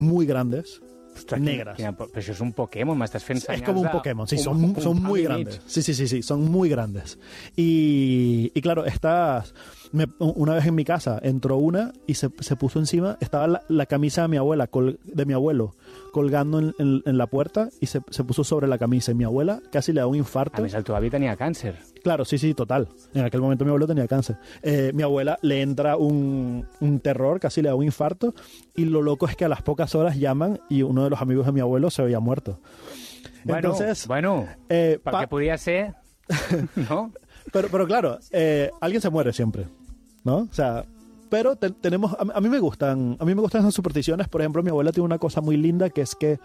muy grandes, Ostres, negras. Però això és un Pokémon, m'estàs fent senyals. Es como un Pokémon, sí, son muy grandes. Sí, son muy grandes. Y claro, una vez en mi casa entró una y se puso encima, estaba la camisa de mi abuela, de mi abuelo, colgando en la puerta y se puso sobre la camisa. Y mi abuela casi le da un infarto. A més, el teu avi tenia càncer. Claro, sí, total. En aquel momento mi abuelo tenía cáncer. Mi abuela le entra un terror, casi le da un infarto, y lo loco es que a las pocas horas llaman y uno de los amigos de mi abuelo se había muerto. Entonces, perquè podia ser, ¿no? Pero claro, alguien se muere siempre, ¿no? O sea, pero tenemos, a mí me gustan esas supersticiones. Por ejemplo, mi abuela tiene una cosa muy linda, que es que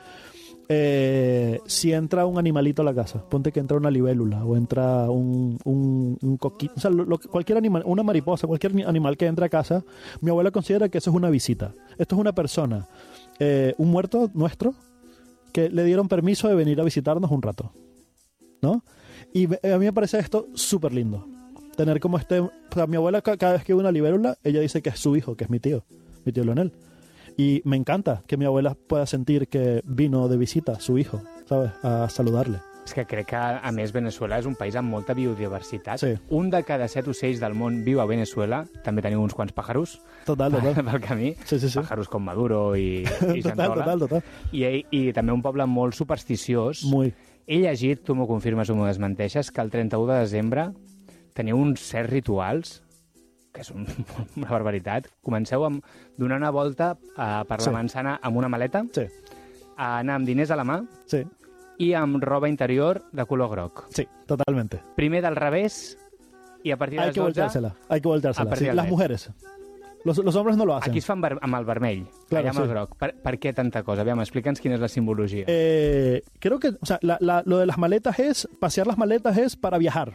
si entra un animalito a la casa, ponte que entra una libélula o entra un coquito, o sea, cualquier animal, una mariposa, cualquier animal que entra a casa, mi abuela considera que eso es una visita. Esto es una persona, un muerto nuestro, que le dieron permiso de venir a visitarnos un rato, ¿no? Y a mí me parece esto súper lindo. Tener como o sea, mi abuela cada vez que ve una libélula, ella dice que es su hijo, que es mi tío Leonel. Y me encanta que mi abuela pueda sentir que vino de visita su hijo, ¿sabes? A saludarle. És que crec que, a més, Venezuela és un país amb molta biodiversitat. Sí. Un de cada 7 ocells del món viu a Venezuela. També teniu uns quants pájaros Total. pel camí. Sí. Pájaros com Maduro i Santola. Total. I també un poble molt supersticiós. Muy. He llegit, tu m'ho confirmes o m'ho desmenteixes, que el 31 de desembre teniu uns certs rituals que és una barbaritat. Comenceu amb donar una volta per la manzana amb una maleta, anar amb diners a la mà i amb roba interior de color groc. Sí, totalmente. Primer del revés i a partir de les 12... Hay que volteársela. Sí, las mujeres. Los hombres no lo hacen. Aquí es fan amb el vermell, claro, allà amb el groc. Per què tanta cosa? Aviam, explica'ns quina és la simbologia. Creo que, o sea, lo de las maletas pasear las maletas es para viajar.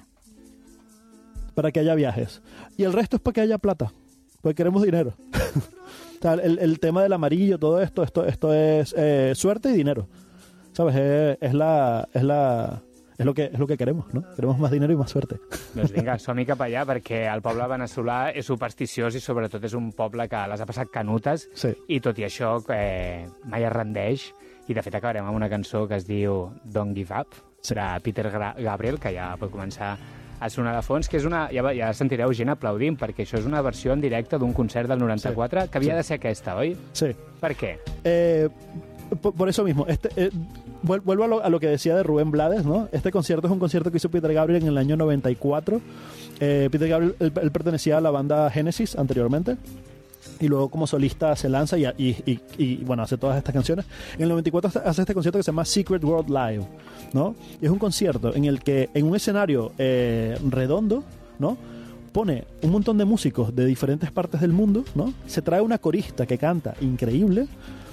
Para que haya viajes. Y el resto es para que haya plata. Porque queremos dinero. O sea, el tema del amarillo, todo esto es suerte y dinero. ¿Sabes? Es lo que queremos, ¿no? Queremos más dinero y más suerte. Doncs vinga, som-hi cap allà, perquè el poble veneçolà és supersticiós i sobretot és un poble que les ha passat canutes i tot i això mai es rendeix. I de fet acabarem amb una cançó que es diu Don't Give Up, de Peter Gabriel, que ja pot començar a sonar de fons, que és ja sentireu gent aplaudint, perquè això és una versió en directe d'un concert del 94, que havia de ser aquesta, oi? Sí. Per què? Por eso mismo, vuelvo a lo que decía de Rubén Blades, ¿no? Este concierto es un concierto que hizo Peter Gabriel en el año 94. Peter Gabriel, él pertenecía a la banda Genesis anteriormente, y luego como solista se lanza y bueno, hace todas estas canciones. En el 94 hace este concierto que se llama Secret World Live, ¿no? Y es un concierto en el que en un escenario redondo, ¿no?, pone un montón de músicos de diferentes partes del mundo, ¿no? Se trae una corista que canta increíble,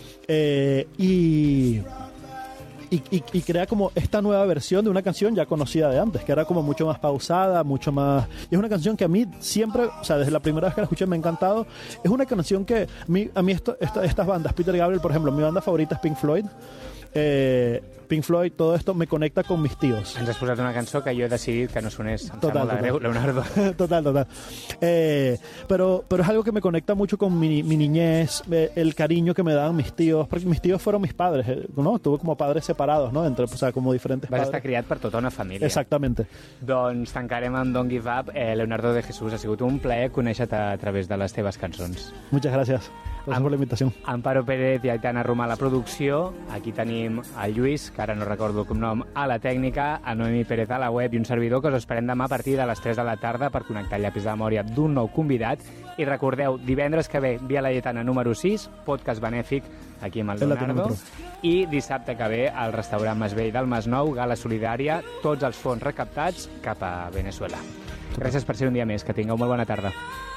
y crea como esta nueva versión de una canción ya conocida de antes, que era como mucho más pausada, mucho más... Y es una canción que a mí siempre, o sea, desde la primera vez que la escuché me ha encantado. Es una canción que a mí estas bandas, Peter Gabriel, por ejemplo, mi banda favorita es Pink Floyd. Pink Floyd, todo esto me conecta con mis tíos. Ens has posat una cançó que jo he decidit que no sonés. Em total, sap molt de greu, Leonardo. Total. Pero es algo que me conecta mucho con mi niñez, el cariño que me dan mis tíos, porque mis tíos fueron mis padres, ¿no? Tuve como padres separados, ¿no? O sea, como diferentes Vas padres. estar criat per tota una família. Exactamente. Doncs tancarem amb Don't Give Up. Leonardo de Jesús, ha sigut un plaer conèixer-te a través de les teves cançons. Muchas gracias. Gracias por la invitación. Amparo Pérez i Aitana Romà a la producció. Aquí tenim el Lluís, que ara no recordo el cognom, a la tècnica, a Noemi Pérez a la web i un servidor que us esperem demà a partir de les 3 de la tarda per connectar el llapis de memòria d'un nou convidat. I recordeu, divendres que ve, Via Laietana número 6, podcast benèfic aquí amb el Leonardo. I dissabte que ve, al restaurant Masvell del Masnou, gala solidària, tots els fons recaptats cap a Venezuela. Gràcies per ser un dia més. Que tingueu molt bona tarda.